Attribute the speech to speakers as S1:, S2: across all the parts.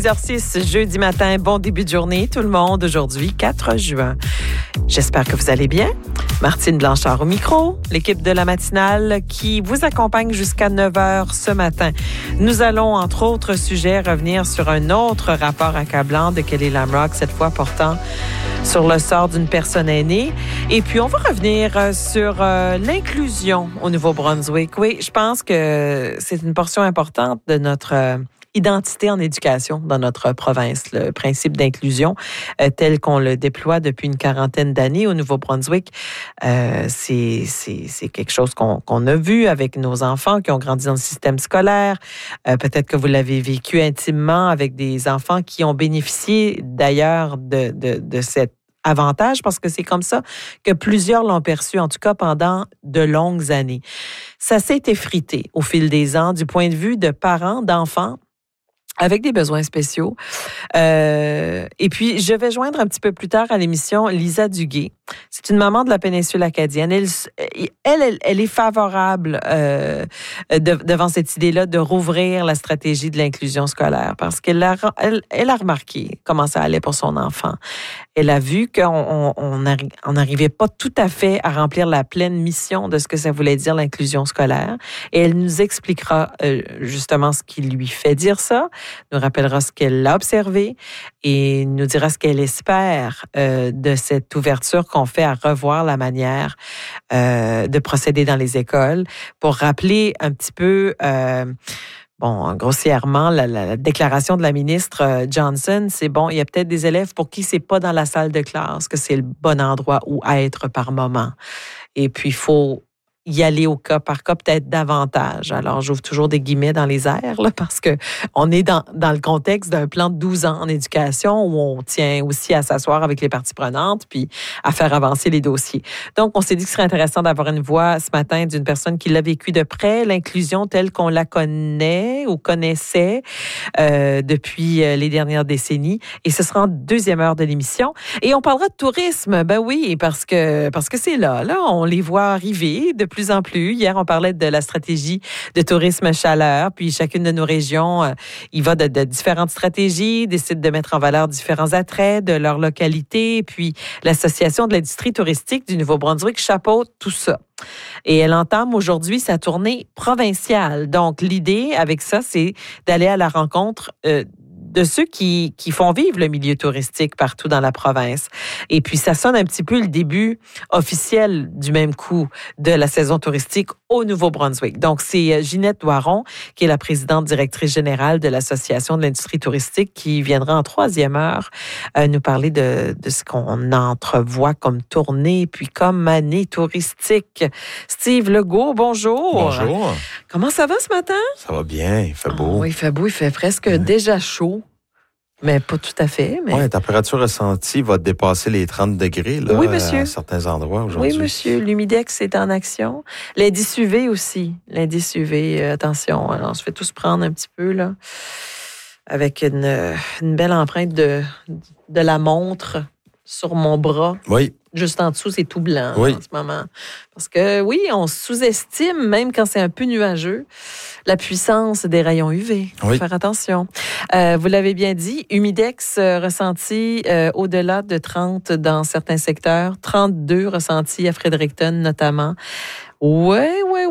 S1: Exercice jeudi matin, bon début de journée tout le monde. Aujourd'hui, 4 juin. J'espère que vous allez bien. Martine Blanchard au micro, l'équipe de la matinale qui vous accompagne jusqu'à 9h ce matin. Nous allons, entre autres sujets, revenir sur un autre rapport accablant de Kelly Lamrock, cette fois portant sur le sort d'une personne aînée. Et puis, on va revenir sur l'inclusion au Nouveau-Brunswick. Oui, je pense que c'est une portion importante de notre identité en éducation dans notre province, le principe d'inclusion tel qu'on le déploie depuis une quarantaine d'années au Nouveau-Brunswick. C'est quelque chose qu'on a vu avec nos enfants qui ont grandi dans le système scolaire. Peut-être que vous l'avez vécu intimement avec des enfants qui ont bénéficié d'ailleurs de cet avantage, parce que c'est comme ça que plusieurs l'ont perçu, en tout cas pendant de longues années. Ça s'est effrité au fil des ans du point de vue de parents, d'enfants avec des besoins spéciaux. Et puis, je vais joindre un petit peu plus tard à l'émission Lisa Duguay. C'est une maman de la péninsule acadienne. Elle est favorable devant cette idée-là de rouvrir la stratégie de l'inclusion scolaire parce qu'elle a remarqué comment ça allait pour son enfant. Elle a vu qu'on n'arrivait pas tout à fait à remplir la pleine mission de ce que ça voulait dire l'inclusion scolaire. Et elle nous expliquera justement ce qui lui fait dire ça, nous rappellera ce qu'elle a observé et nous dira ce qu'elle espère de cette ouverture qu'on fait à revoir la manière de procéder dans les écoles pour rappeler un petit peu... grossièrement, la déclaration de la ministre Johnson, c'est bon, il y a peut-être des élèves pour qui c'est pas dans la salle de classe que c'est le bon endroit où être par moment. Et puis, il faut y aller au cas par cas, peut-être davantage. Alors, j'ouvre toujours des guillemets dans les airs, là, parce que on est dans le contexte d'un plan de 12 ans en éducation où on tient aussi à s'asseoir avec les parties prenantes puis à faire avancer les dossiers. Donc, on s'est dit que ce serait intéressant d'avoir une voix ce matin d'une personne qui l'a vécu de près, l'inclusion telle qu'on la connaît ou connaissait depuis les dernières décennies. Et ce sera en deuxième heure de l'émission. Et on parlera de tourisme. Ben oui, parce que c'est là, on les voit arriver de plus en plus. Hier, on parlait de la stratégie de tourisme chaleur, puis chacune de nos régions, il va de différentes stratégies, décide de mettre en valeur différents attraits de leur localité, puis l'Association de l'industrie touristique du Nouveau-Brunswick chapeaute tout ça. Et elle entame aujourd'hui sa tournée provinciale. Donc, l'idée avec ça, c'est d'aller à la rencontre de ceux qui font vivre le milieu touristique partout dans la province. Et puis, ça sonne un petit peu le début officiel du même coup de la saison touristique au Nouveau-Brunswick. Donc, c'est Ginette Doiron, qui est la présidente directrice générale de l'Association de l'industrie touristique, qui viendra en troisième heure nous parler de ce qu'on entrevoit comme tournée, puis comme année touristique. Steve Legault, bonjour.
S2: Bonjour.
S1: Comment ça va ce matin?
S2: Ça va bien, il fait beau.
S1: Oui, il fait beau, il fait presque déjà chaud. Mais pas tout à fait. Mais...
S2: Oui, la température ressentie va dépasser les 30 degrés là,
S1: oui, monsieur.
S2: À certains endroits aujourd'hui.
S1: Oui, monsieur. L'humidex est en action. L'indice UV aussi. L'indice UV, attention. Alors, on se fait tous prendre un petit peu, là, avec une belle empreinte de la montre sur mon bras.
S2: Oui.
S1: Juste en dessous, c'est tout blanc
S2: oui.
S1: En ce moment. Parce que, oui, on sous-estime, même quand c'est un peu nuageux, la puissance des rayons UV. Il faut faire attention. Vous l'avez bien dit, humidex ressenti au-delà de 30 dans certains secteurs, 32 ressentis à Fredericton notamment. Oui,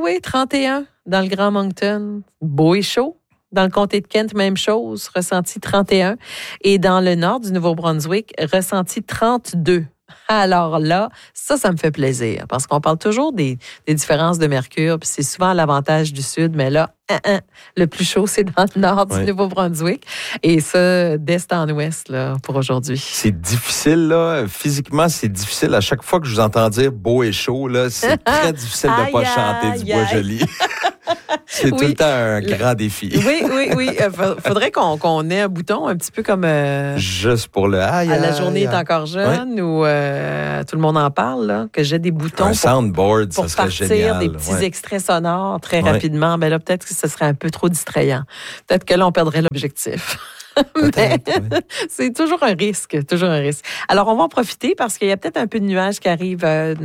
S1: 31 dans le Grand Moncton. Beau et chaud. Dans le comté de Kent, même chose, ressenti 31. Et dans le nord du Nouveau-Brunswick, ressenti 32. Alors là, ça me fait plaisir parce qu'on parle toujours des différences de mercure, puis c'est souvent l'avantage du sud, mais là, le plus chaud, c'est dans le nord du Nouveau-Brunswick. Et ça, d'est en ouest, là, pour aujourd'hui.
S2: C'est difficile, là. Physiquement, c'est difficile. À chaque fois que je vous entends dire beau et chaud, là, c'est très difficile de ne pas chanter du bois joli. C'est tout le temps un grand défi.
S1: Oui. Faudrait qu'on ait un bouton un petit peu comme...
S2: juste pour le...
S1: la journée est encore jeune ou tout le monde en parle, là, que j'ai des boutons
S2: un soundboard,
S1: pour
S2: ça serait génial.
S1: Des petits extraits sonores très rapidement. Mais là, peut-être que ce serait un peu trop distrayant. Peut-être que là, on perdrait l'objectif. C'est toujours un risque, Alors, on va en profiter parce qu'il y a peut-être un peu de nuages qui arrivent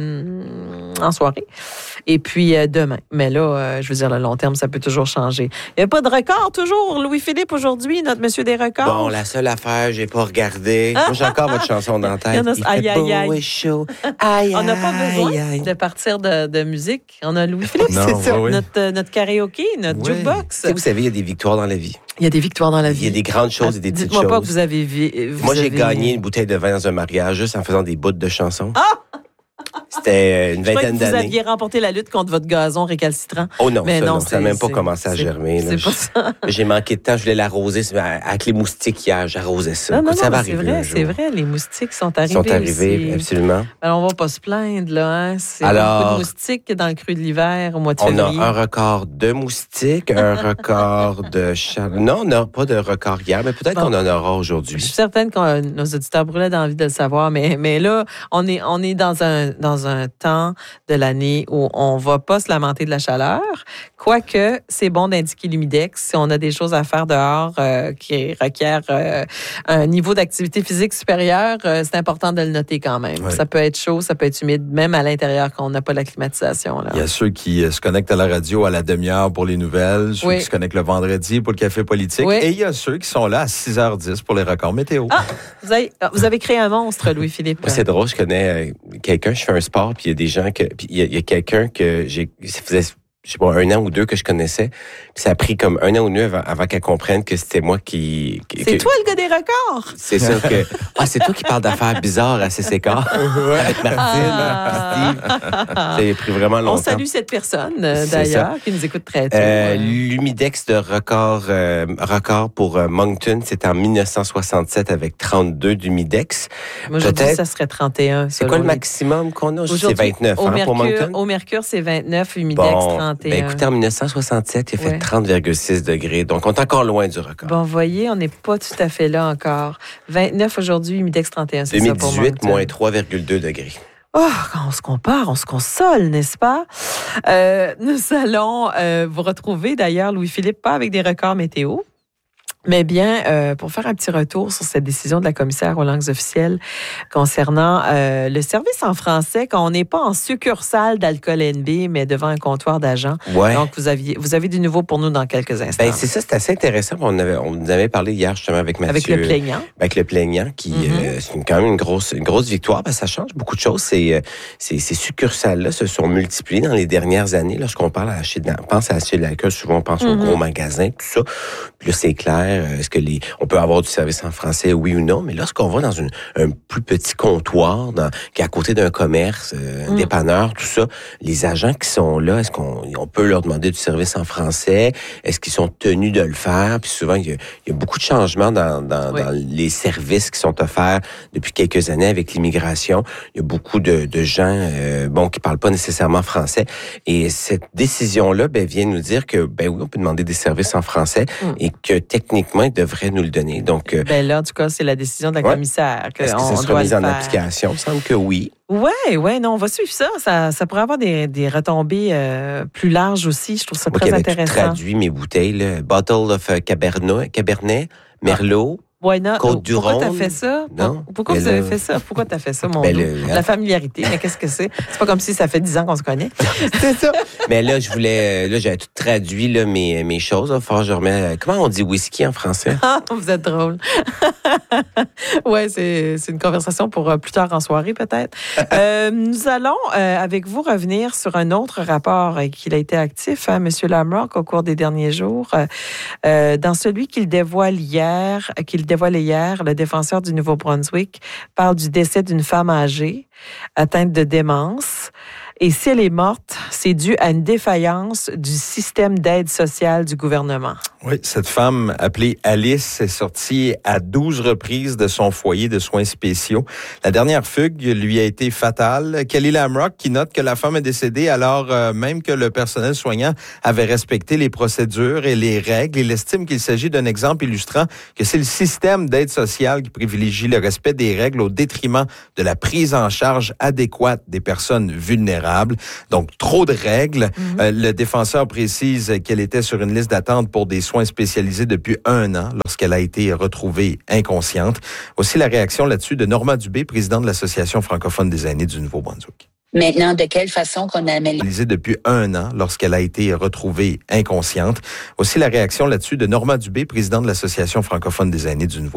S1: en soirée. Et puis, demain. Mais là, je veux dire, le long terme, ça peut toujours changer. Il n'y a pas de record, toujours. Louis-Philippe, aujourd'hui, notre monsieur des records.
S3: Bon, la seule affaire, j'ai pas regardé. Moi, j'ai encore votre chanson dans la tête.
S1: Il fait
S3: beau et chaud. Aïe,
S1: on n'a pas besoin de partir de musique. On a Louis-Philippe, c'est ça.
S2: Oui.
S1: Notre karaoké, notre jukebox.
S3: Vous savez, il y a des victoires dans la vie.
S1: Il y a des victoires dans la vie.
S3: Il y a des grandes choses et des petites choses.
S1: Dites-moi pas que vous avez vu.
S3: Moi, j'ai gagné une bouteille de vin dans un mariage juste en faisant des bouts de chansons. C'était une vingtaine d'années.
S1: Vous aviez remporté la lutte contre votre gazon récalcitrant.
S3: Oh non, ça n'a même pas commencé à germer.
S1: C'est pas ça.
S3: J'ai manqué de temps, je voulais l'arroser. Avec les moustiques hier, j'arrosais ça.
S1: Non,
S3: ça va
S1: arriver c'est vrai, les moustiques sont arrivés.
S3: Ils sont arrivés, absolument.
S1: Alors, on va pas se plaindre, là. Hein? C'est beaucoup de moustiques dans le creux de l'hiver, au mois de février.
S3: On a un record de moustiques, un record de chaleur. Non, on n'a pas de record hier, mais peut-être qu'on en aura aujourd'hui.
S1: Je suis certaine que nos auditeurs brûlaient d'envie de le savoir, mais là, on est dans un temps de l'année où on va pas se lamenter de la chaleur, quoique c'est bon d'indiquer l'humidex si on a des choses à faire dehors qui requièrent un niveau d'activité physique supérieur, c'est important de le noter quand même. Ouais. Ça peut être chaud, ça peut être humide, même à l'intérieur quand on n'a pas la climatisation. Là.
S2: Il y a ceux qui se connectent à la radio à la demi-heure pour les nouvelles, ceux qui se connectent le vendredi pour le café politique, et il y a ceux qui sont là à 6h10 pour les records météo.
S1: Ah, vous avez créé un monstre, Louis-Philippe.
S3: Moi, c'est drôle, je connais quelqu'un, je fais un sport, puis il y a des gens puis il y a quelqu'un que ça faisait, je sais pas, 1 an ou 2 que je connaissais. Puis ça a pris comme 1 an ou 2 avant qu'elle comprenne que c'était moi qui...
S1: C'est toi le gars des records!
S3: C'est ça que... c'est toi qui parles d'affaires bizarres à CCK avec Martine, Steve. Ça a pris vraiment longtemps.
S1: On salue cette personne, d'ailleurs, qui nous écoute très tôt.
S3: L'humidex de record pour Moncton, c'est en 1967 avec 32 d'humidex.
S1: Moi, je dis que ça serait 31.
S3: C'est quoi le maximum qu'on a? C'est 29 pour Moncton?
S1: Au Mercure, c'est 29, humidex 31.
S3: Ben écoutez, en 1967, il a fait 30,6 degrés. Donc, on est encore loin du record.
S1: Bon, vous voyez, on n'est pas tout à fait là encore. 29 aujourd'hui, humidex 31, c'est
S3: 2018,
S1: ça pour Moncton.
S3: moins 3,2 degrés.
S1: Oh, quand on se compare, on se console, n'est-ce pas? Nous allons vous retrouver, d'ailleurs, Louis-Philippe, pas avec des records météo, mais bien, pour faire un petit retour sur cette décision de la commissaire aux langues officielles concernant le service en français, quand on n'est pas en succursale d'Alcool NB, mais devant un comptoir d'agents. Ouais. Donc, vous avez du nouveau pour nous dans quelques instants.
S3: Ben, c'est ça, c'est assez intéressant. On nous avait parlé hier justement avec Mathieu.
S1: Avec le plaignant.
S3: Avec le plaignant, qui c'est quand même une grosse victoire. Ben, ça change beaucoup de choses. Ces succursales-là se sont multipliées dans les dernières années. Lorsqu'on parle pense à acheter de l'alcool, souvent on pense aux gros magasins, tout ça. Puis là, c'est clair. Est-ce que on peut avoir du service en français, oui ou non? Mais lorsqu'on va dans un plus petit comptoir, qui est à côté d'un commerce, un dépanneur, tout ça, les agents qui sont là, est-ce qu'on peut leur demander du service en français? Est-ce qu'ils sont tenus de le faire? Puis souvent, il y a beaucoup de changements dans les services qui sont offerts depuis quelques années avec l'immigration. Il y a beaucoup de gens, qui parlent pas nécessairement français. Et cette décision-là, vient nous dire que, oui, on peut demander des services en français et que techniquement, il devrait nous le donner. Donc,
S1: là, en tout cas, c'est la décision de la commissaire.
S3: Est-ce que ça sera mis en application? Il me semble que oui.
S1: Oui, non, on va suivre ça. Ça pourrait avoir des retombées plus larges aussi. Je trouve ça très intéressant.
S3: J'ai traduit mes bouteilles, là. Bottle of Cabernet, Merlot.
S1: Pourquoi t'as fait ça?
S3: Non.
S1: Pourquoi vous avez fait ça? Pourquoi t'as fait ça, mon La familiarité, mais qu'est-ce que c'est? C'est pas comme si ça fait 10 ans qu'on se connaît.
S3: C'est ça. Mais là, j'avais tout traduit, là, mes choses. Il va falloir que je remets... Comment on dit whisky en français?
S1: Ah, vous êtes drôle. Ouais, c'est une conversation pour plus tard en soirée, peut-être. Nous allons, avec vous, revenir sur un autre rapport qu'il a été actif, M. Lamrock, au cours des derniers jours. Dans celui qu'il dévoile hier, le défenseur du Nouveau-Brunswick parle du décès d'une femme âgée atteinte de démence. Et si elle est morte, c'est dû à une défaillance du système d'aide sociale du gouvernement.
S2: Oui, cette femme appelée Alice est sortie à 12 reprises de son foyer de soins spéciaux. La dernière fugue lui a été fatale. Kelly Lamrock qui note que la femme est décédée alors même que le personnel soignant avait respecté les procédures et les règles. Il estime qu'il s'agit d'un exemple illustrant que c'est le système d'aide sociale qui privilégie le respect des règles au détriment de la prise en charge adéquate des personnes vulnérables. vulnérables. Donc, trop de règles. Le défenseur précise qu'elle était sur une liste d'attente pour des soins spécialisés depuis 1 an lorsqu'elle a été retrouvée inconsciente. Aussi la réaction là-dessus de Normand Dubé, président de l'Association francophone des aînés du Nouveau-Brunswick.
S4: Maintenant, de quelle façon qu'on améliore?
S2: Depuis 1 an lorsqu'elle a été retrouvée inconsciente. Aussi la réaction là-dessus de Normand Dubé, président de l'Association francophone des aînés du Nouveau-Brunswick.